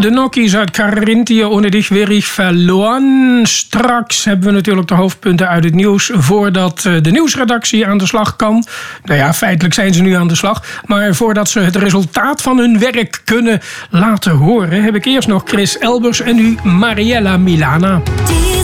De Nokkies uit Carinthië ohne dich wäre ich verloren. Straks hebben we natuurlijk de hoofdpunten uit het nieuws voordat de nieuwsredactie aan de slag kan. Nou ja, feitelijk zijn ze nu aan de slag. Maar voordat ze het resultaat van hun werk kunnen laten horen, heb ik eerst nog Chris Elbers en nu Mariella Milana.